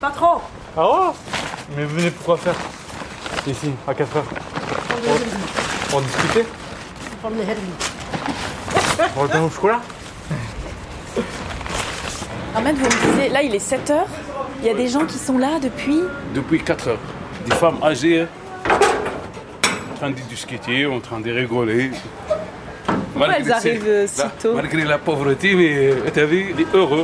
Patron! Ah ouais? Mais venez pourquoi faire? Ici, à 4h. Pour discuter? Pour le pain au chocolat? Ahmed, vous me disiez, là il est 7h, il y a des gens qui sont là depuis... Depuis 4h. Des femmes âgées, en train de discuter, en train de rigoler. Pourquoi elles arrivent si tôt? Malgré la pauvreté, mais t'as vu, il est heureux.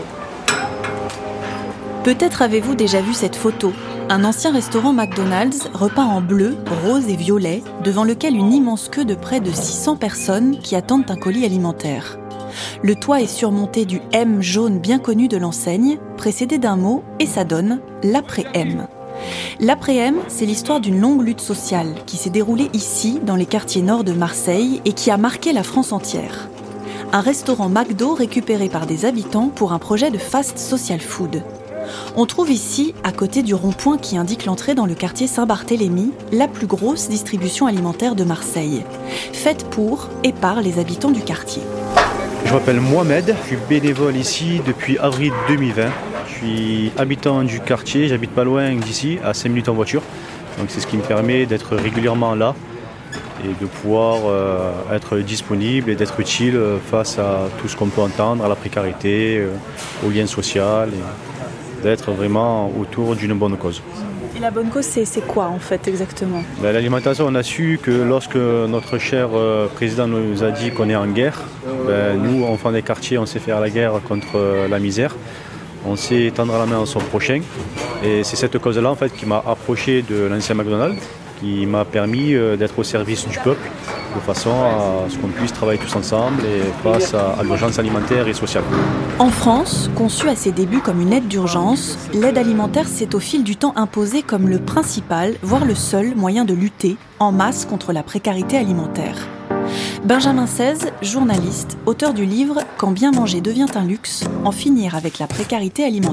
Peut-être avez-vous déjà vu cette photo. Un ancien restaurant McDonald's repeint en bleu, rose et violet, devant lequel une immense queue de près de 600 personnes qui attendent un colis alimentaire. Le toit est surmonté du M jaune bien connu de l'enseigne, précédé d'un mot, et ça donne l'après-M. L'après-M, c'est l'histoire d'une longue lutte sociale qui s'est déroulée ici, dans les quartiers nord de Marseille, et qui a marqué la France entière. Un restaurant McDo récupéré par des habitants pour un projet de fast social food. On trouve ici, à côté du rond-point qui indique l'entrée dans le quartier Saint-Barthélemy, la plus grosse distribution alimentaire de Marseille, faite pour et par les habitants du quartier. Je m'appelle Mohamed, je suis bénévole ici depuis avril 2020. Je suis habitant du quartier, j'habite pas loin d'ici, à 5 minutes en voiture. Donc c'est ce qui me permet d'être régulièrement là et de pouvoir être disponible et d'être utile face à tout ce qu'on peut entendre, à la précarité, au lien social. D'être vraiment autour d'une bonne cause. Et la bonne cause, c'est quoi en fait exactement? L'alimentation, on a su que lorsque notre cher président nous a dit qu'on est en guerre, nous, enfants des quartiers, on sait faire la guerre contre la misère. On sait tendre la main à son prochain. Et c'est cette cause-là en fait, qui m'a approché de l'ancien McDonald's, qui m'a permis d'être au service du peuple, de façon à ce qu'on puisse travailler tous ensemble et face à l'urgence alimentaire et sociale. En France, conçue à ses débuts comme une aide d'urgence, l'aide alimentaire s'est au fil du temps imposée comme le principal, voire le seul moyen de lutter en masse contre la précarité alimentaire. Benjamin Seize, journaliste, auteur du livre « Quand bien manger devient un luxe, en finir avec la précarité alimentaire ».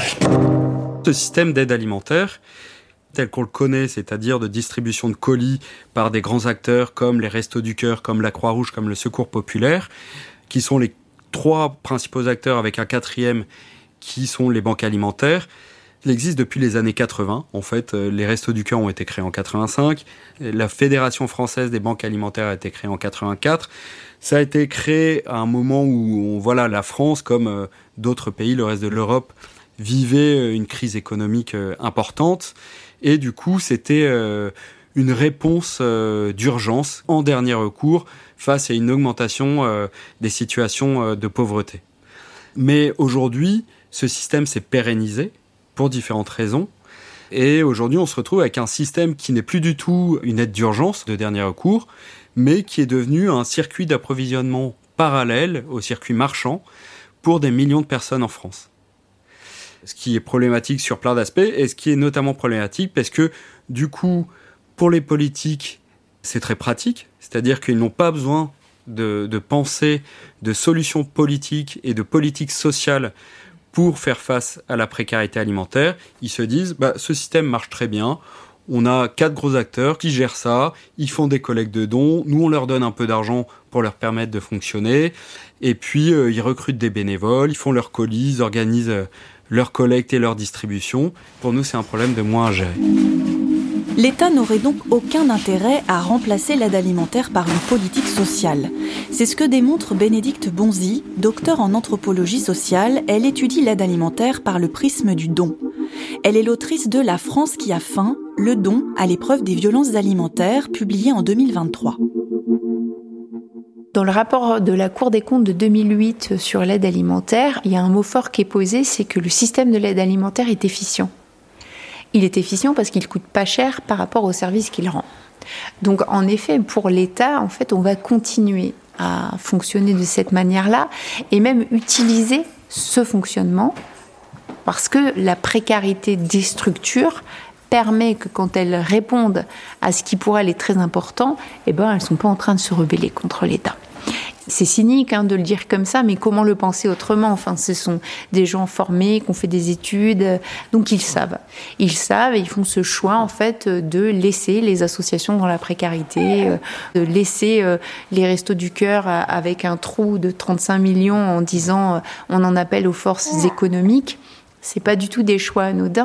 Ce système d'aide alimentaire, tel qu'on le connaît, c'est-à-dire de distribution de colis par des grands acteurs comme les Restos du Cœur, comme la Croix-Rouge, comme le Secours Populaire, qui sont les 3 principaux acteurs avec un 4e qui sont les banques alimentaires. Il existe depuis les années 80. En fait, les Restos du Cœur ont été créés en 85. La Fédération française des banques alimentaires a été créée en 84. Ça a été créé à un moment où la France, comme d'autres pays, le reste de l'Europe, vivait une crise économique importante. Et du coup, c'était une réponse d'urgence en dernier recours face à une augmentation des situations de pauvreté. Mais aujourd'hui, ce système s'est pérennisé pour différentes raisons. Et aujourd'hui, on se retrouve avec un système qui n'est plus du tout une aide d'urgence de dernier recours, mais qui est devenu un circuit d'approvisionnement parallèle au circuit marchand pour des millions de personnes en France. Ce qui est problématique sur plein d'aspects, et ce qui est notamment problématique parce que, du coup, pour les politiques, c'est très pratique, c'est-à-dire qu'ils n'ont pas besoin de penser de solutions politiques et de politiques sociales pour faire face à la précarité alimentaire. Ils se disent, ce système marche très bien, on a 4 gros acteurs qui gèrent ça, ils font des collectes de dons, nous on leur donne un peu d'argent pour leur permettre de fonctionner, et puis ils recrutent des bénévoles, ils font leurs colis, ils organisent leur collecte et leur distribution. Pour nous, c'est un problème de moins à gérer. L'État n'aurait donc aucun intérêt à remplacer l'aide alimentaire par une politique sociale. C'est ce que démontre Bénédicte Bonzi, docteure en anthropologie sociale. Elle étudie l'aide alimentaire par le prisme du don. Elle est l'autrice de La France qui a faim, le don à l'épreuve des violences alimentaires, publié en 2023. Dans le rapport de la Cour des comptes de 2008 sur l'aide alimentaire, il y a un mot fort qui est posé, c'est que le système de l'aide alimentaire est efficient. Il est efficient parce qu'il coûte pas cher par rapport au service qu'il rend. Donc en effet, pour l'État, en fait, on va continuer à fonctionner de cette manière-là et même utiliser ce fonctionnement parce que la précarité des structures permet que quand elles répondent à ce qui pour elles est très important, elles ne sont pas en train de se rebeller contre l'État. C'est cynique de le dire comme ça, mais comment le penser autrement ? Enfin, ce sont des gens formés, qui ont fait des études, donc ils savent. Ils savent et ils font ce choix en fait de laisser les associations dans la précarité, de laisser les Restos du Cœur avec un trou de 35 millions en disant on en appelle aux forces économiques. C'est pas du tout des choix anodins.